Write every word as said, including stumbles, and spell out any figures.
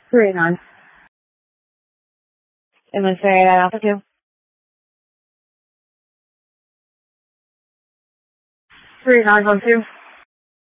three nine. And then say that Alpha two. three nine one two.